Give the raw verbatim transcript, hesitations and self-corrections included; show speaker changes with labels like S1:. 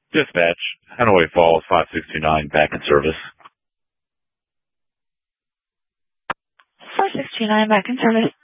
S1: Dispatch, Hanoi Falls five six two nine, back in service.
S2: five six two nine, back in service.